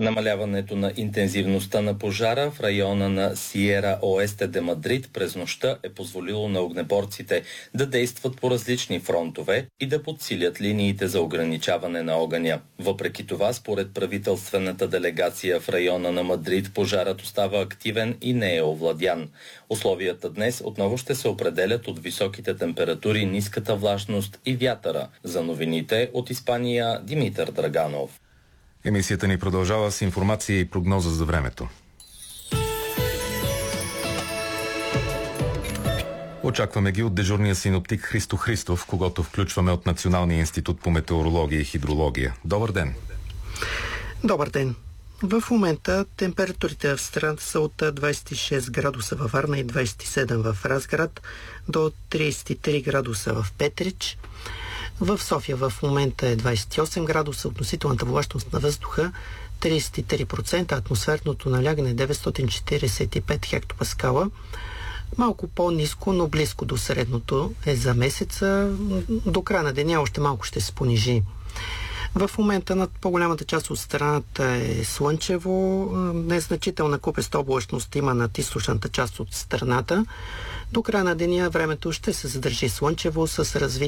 Намаляването на интензивността на пожара в района на Сиера Оесте де Мадрид през нощта е позволило на огнеборците да действат по различни фронтове и да подсилят линиите за ограничаване на огъня. Въпреки това, според правителствената делегация в района на Мадрид, пожарът остава активен и не е овладян. Условията днес отново ще се определят от високите температури, ниската влажност и вятъра. За новините от Испания, Димитър Драганов. Емисията ни продължава с информация и прогноза за времето. Очакваме ги от дежурния синоптик Христо Христов, когото включваме от Националния институт по метеорология и хидрология. Добър ден! Добър ден! В момента температурите в страната са от 26 градуса във Варна и 27 в Разград до 33 градуса в Петрич. В София в момента е 28 градуса, относителната влажност на въздуха 33%, атмосферното налягане 945 хектопаскала. Малко по-ниско, но близко до средното е за месеца. До края на деня още малко ще се понижи. В момента над по-голямата част от страната е слънчево. Незначителна купеста облачност има над източната част от страната. До края на деня времето ще се задържи слънчево с развит